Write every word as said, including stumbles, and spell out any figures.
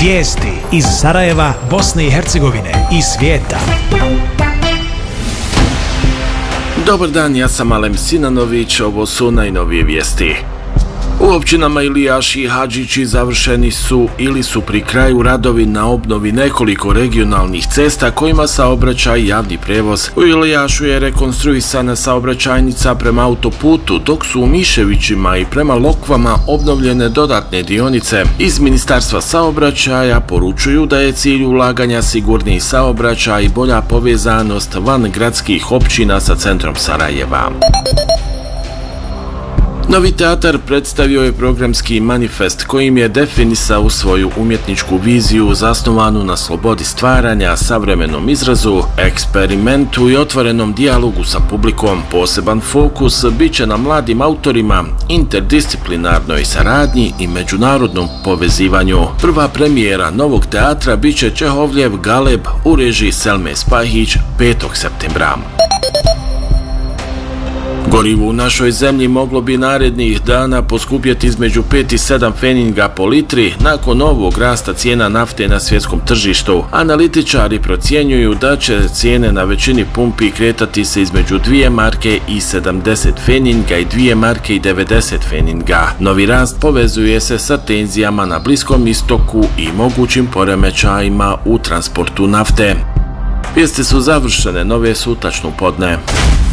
Vijesti iz Sarajeva, Bosne i Hercegovine i svijeta. Dobar dan, ja sam Alem Sinanović, ovo su najnovije vijesti. U općinama Ilijaši i Hadžići završeni su ili su pri kraju radovi na obnovi nekoliko regionalnih cesta kojima saobraća i javni prevoz. U Ilijašu je rekonstruisana saobraćajnica prema autoputu, dok su u Miševićima i prema Lokvama obnovljene dodatne dionice. Iz Ministarstva saobraćaja poručuju da je cilj ulaganja sigurniji saobraćaj i bolja povezanost van gradskih općina sa centrom Sarajeva. Novi teatar predstavio je programski manifest kojim je definisao svoju umjetničku viziju zasnovanu na slobodi stvaranja, savremenom izrazu, eksperimentu i otvorenom dijalogu sa publikom. Poseban fokus bit će na mladim autorima, interdisciplinarnoj saradnji i međunarodnom povezivanju. Prva premijera novog teatra bit će Čehovljev Galeb u režiji Selme Spahić petog septembra. Gorivo u našoj zemlji moglo bi narednih dana poskupjeti između pet i sedam feninga po litri nakon novog rasta cijena nafte na svjetskom tržištu. Analitičari procjenjuju da će cijene na većini pumpi kretati se između dvije marke i sedamdeset feninga i dvije marke i devedeset feninga. Novi rast povezuje se sa tenzijama na Bliskom istoku i mogućim poremećajima u transportu nafte. Vijesti su završene, nove su tačno podne.